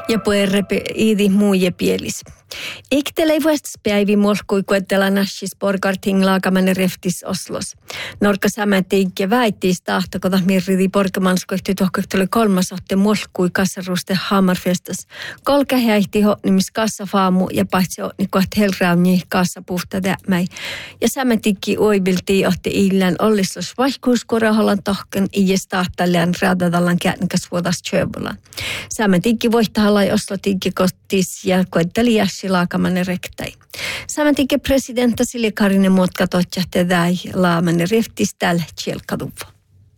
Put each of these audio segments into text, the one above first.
Ja puerrepe iidi muuje pielis. Iktelei vuostaspäivi molkui kuettela nässis porkarting laakamane reftis Oslos. Norka sämätiikke väittiis tahtakota mirridi porkamanskoihti 2003 molkui kassaruste Hammerfestas. Kolka häihti nimis kassafaamu ja paitsi otnikoht helrauni kassa puhta tämäi. Ja sämätiikki oivilti ohti illän ollislos vaihkuuskoraholan tohken ijes tahtalleen raadadallan käännikäs vuodas tjövolan. Sämätiikki voittahallai Oslotiikki kottis ja koetteli jässi laakamane rektai. Sämätiikki presidentta Silja Karinen muotka totjahti täi laamane reftis tällä tjelkaduva.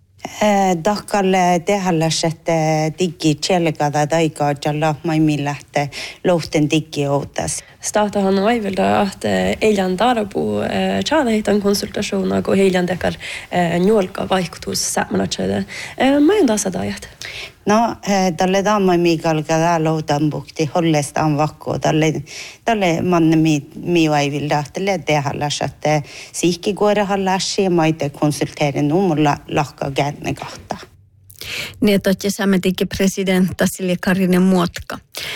Dakkalle tehalläset diggi tjelkada taika jalla maimillähte lohten diggi outas. Startahan aivilda att eilen tarapu tjälehitan konsultationer kun eilen tekar njolka vaikutus sämmanatsäde. Mä en taas adajat. No, tälle daamai miikalka loutan bukti hollestaan vakko tälle manne miuaivilda tälle tehalläset siikki kuorehalläsi ja maite konsulteerin mulla lahka käänne kahta. Niin totja sämätiikki presidentta Silja Karinen muotka.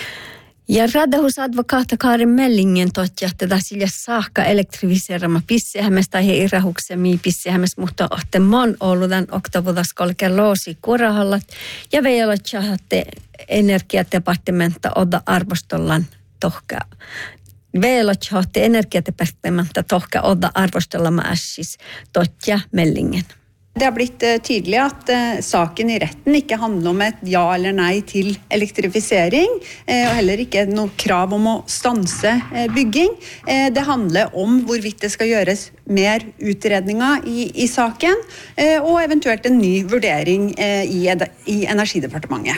Ja radahus-advokaata Karin Mellingen totjahti Silja saakka elektriviserama pissihämmäs tai he irahuksemi pissihämmäs, mutta ohte mon oludan oktavudas kolke loosi kurahallat ja veijalla tjahatte energiadepartementa odda arvostollan tohka. Veijalla tjahatte energiadepartementa tohka odda arvostollama ässis totja Mellingen. Det har blitt tydelig at saken i retten ikke handler om et ja eller nei til elektrifisering, og heller ikke noe krav om å stanse bygging. Det handler om hvorvidt det skal gjøres mer utredninger i saken, og eventuelt en ny vurdering i Energidepartementet.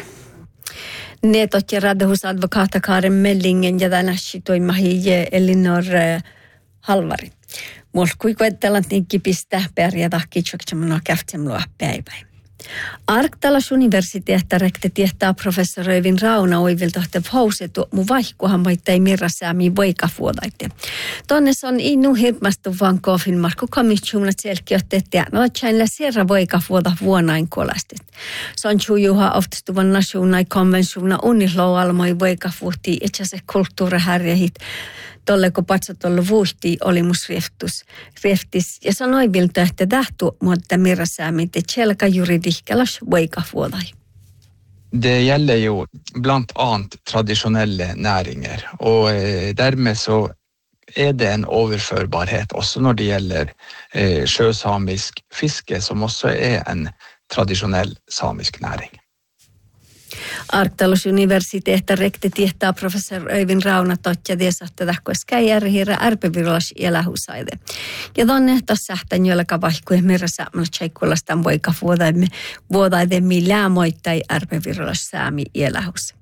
Netotja radahus-advokaata Karin Mellingen ja tänäsi toimahi Elinor Halvari. Molkui koetellaan niinkin pistää pärjätä kitsoksemmanoa käftsemloa päiväin. Arktalas universiteetta rekte tietää professori Öivin Rauna oivilta, että hausetu mu vaihkuhan maittai mirrasäämiin voikavuodaitte. Tonnes on innu hirmastu vaan kofin markku komissiunat selkiyotteet ja noitsainilla sierra voikavuoda vuonain kolastit. Se on jujuha oftistuvan nationai konvensiuna unnisloualmoi voikavuhti itse se kulttuurihärjehit. Tolle kun patsatolla vuhti oli mus reftis ja sanoi viltä, että tähtu mutta mirrasäämiin te tjelka juridikkalas voikavuodai. Det gäller ju bland annat traditionella näringar och därmed så är det en överförbarhet också när det gäller sjösamisk fiske som också är en traditionell samisk näring. Arktalus universiteetta rekte tietää professori Öivin Rauna totja tiesahta tahkois käijärjirä ärpevirolas elähusaide. Ja tonne tossa sähtän jolka vaihkui mirrasäämällä tseikkulastaan voika vuodaide millään moittai ärpevirolas säämi elähus.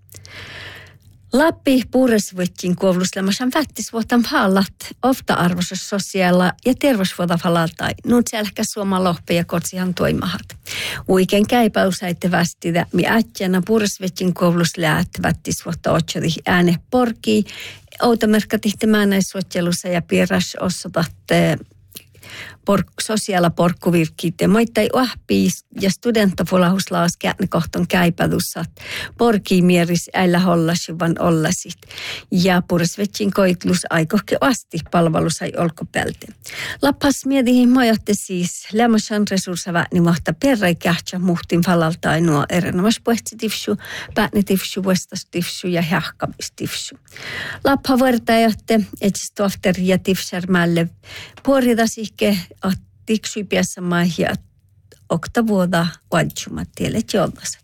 Lappi puuresvittin kuovluslemassan vättisvuotan hallat ofta arvoisessa sosiaala- ja terveysvuotan halaltai. Nuut selkä suoma lohpe ja kotsihan toimahat. Uiken käipäusaitte västitä, mi ätjänä puuresvittin kuovlusleät vättisvuotta otsodi ääne porkii. Outamerkkatihti määnäissuotjelussa ja piirras osoitatte sosiaala porkkuvirkkiitte. Moittai ohpiis ja studenttafulahuslaas käännekohton käipädussat. Porkii mieris äillä hollasivan ollasit. Ja puresvetsin koitlus aikohke asti palvelusai olkopälte. Lappas mietihin mojotte siis lämmössän resurssavääni mohta perreikähtsä muhtin falaltai nuo erinomas puhtsitipsu, päätnetifsu, vuestastifsu ja hähkamistifsu. Lappa vertaajotte etsistofteri ja tifsärmälle puoridasihke tiksypiässä maihia oktavuoda vaihtumat tielet jollaset.